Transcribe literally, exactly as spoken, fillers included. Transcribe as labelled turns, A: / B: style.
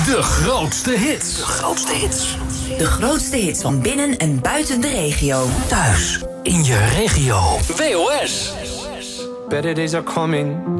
A: De grootste hits.
B: De grootste hits.
C: De grootste hits van binnen en buiten de regio.
B: Thuis, in je regio.
A: W O S.
D: Better days are coming.